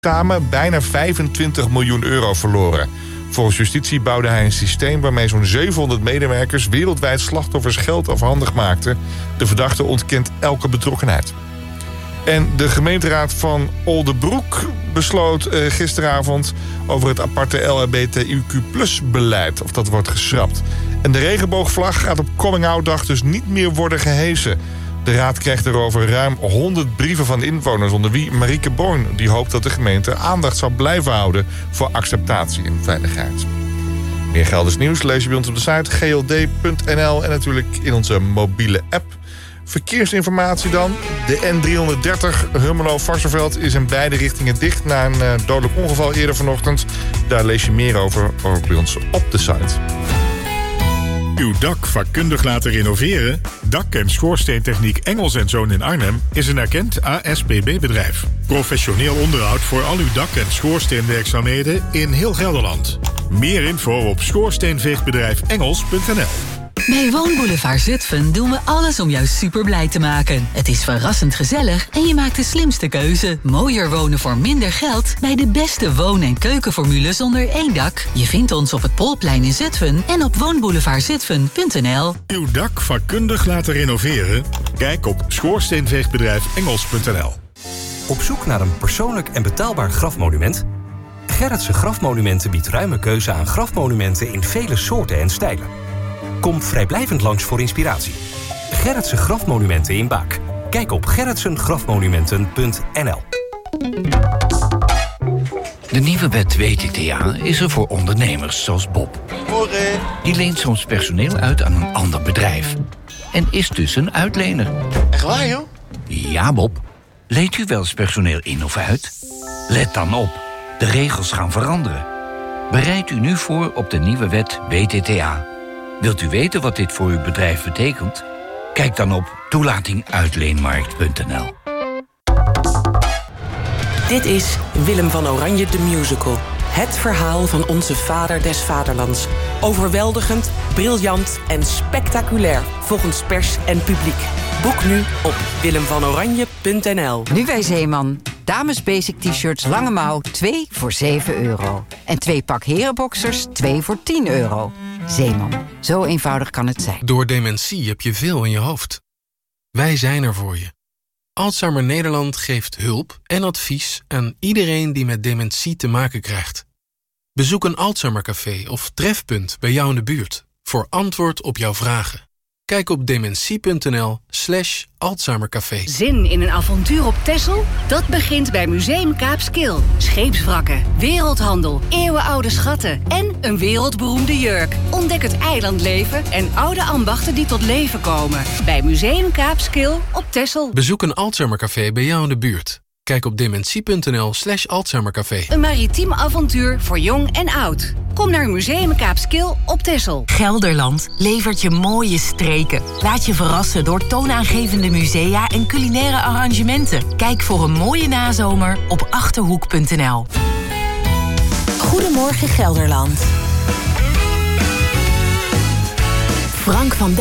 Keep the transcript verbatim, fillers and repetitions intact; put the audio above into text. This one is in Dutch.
samen bijna vijfentwintig miljoen euro verloren. Volgens justitie bouwde hij een systeem waarmee zo'n zevenhonderd medewerkers wereldwijd slachtoffers geld afhandig maakten. De verdachte ontkent elke betrokkenheid. En de gemeenteraad van Oldebroek besloot uh, gisteravond over het aparte L H B T I Q plus beleid. Of dat wordt geschrapt. En de regenboogvlag gaat op Coming-out-dag dus niet meer worden gehesen. De raad kreeg erover ruim honderd brieven van de inwoners, onder wie Marieke Born, die hoopt dat de gemeente aandacht zal blijven houden voor acceptatie en veiligheid. Meer Gelders nieuws lees je bij ons op de site g l d punt n l en natuurlijk in onze mobiele app. Verkeersinformatie dan. De N driehonderddertig Hummelo-Varsseveld is in beide richtingen dicht na een uh, dodelijk ongeval eerder vanochtend. Daar lees je meer over, over bij ons op de site. Uw dak vakkundig laten renoveren? Dak- en schoorsteentechniek Engels en Zoon in Arnhem is een erkend A S B B-bedrijf. Professioneel onderhoud voor al uw dak- en schoorsteenwerkzaamheden in heel Gelderland. Meer info op schoorsteenveegbedrijf engels punt n l. Bij Woonboulevard Zutphen doen we alles om jou super blij te maken. Het is verrassend gezellig en je maakt de slimste keuze. Mooier wonen voor minder geld bij de beste woon- en keukenformules onder één dak. Je vindt ons op het Polplein in Zutphen en op woonboulevard zutphen punt n l. Uw dak vakkundig laten renoveren? Kijk op schoorsteenveegbedrijf engels punt n l. Op zoek naar een persoonlijk en betaalbaar grafmonument? Gerritsen Grafmonumenten biedt ruime keuze aan grafmonumenten in vele soorten en stijlen. Kom vrijblijvend langs voor inspiratie. Gerritsen Grafmonumenten in Baak. Kijk op gerritsen grafmonumenten punt n l. De nieuwe wet W T T A is er voor ondernemers zoals Bob. Die leent soms personeel uit aan een ander bedrijf. En is dus een uitlener. Echt waar, joh? Ja, Bob. Leent u wel eens personeel in of uit? Let dan op. De regels gaan veranderen. Bereid u nu voor op de nieuwe wet W T T A. Wilt u weten wat dit voor uw bedrijf betekent? Kijk dan op toelatinguitleenmarkt punt n l. Dit is Willem van Oranje de Musical. Het verhaal van onze vader des vaderlands. Overweldigend, briljant en spectaculair volgens pers en publiek. Boek nu op willem van oranje punt n l. Nu bij Zeeman. Dames basic t-shirts lange mouw twee voor zeven euro. En twee pak herenboxers twee voor tien euro. Zeeman. Zo eenvoudig kan het zijn. Door dementie heb je veel in je hoofd. Wij zijn er voor je. Alzheimer Nederland geeft hulp en advies aan iedereen die met dementie te maken krijgt. Bezoek een Alzheimercafé of trefpunt bij jou in de buurt voor antwoord op jouw vragen. Kijk op dementie punt n l slash Alzheimercafé. Zin in een avontuur op Texel? Dat begint bij Museum Kaapskil. Scheepswrakken, wereldhandel, eeuwenoude schatten en een wereldberoemde jurk. Ontdek het eilandleven en oude ambachten die tot leven komen. Bij Museum Kaapskil op Texel. Bezoek een Alzheimercafé bij jou in de buurt. Kijk op dementie punt n l slash Alzheimercafé. Een maritiem avontuur voor jong en oud. Kom naar Museum Kaapskil op Texel. Gelderland levert je mooie streken. Laat je verrassen door toonaangevende musea en culinaire arrangementen. Kijk voor een mooie nazomer op achterhoek punt n l. Goedemorgen Gelderland. Frank van Dijk.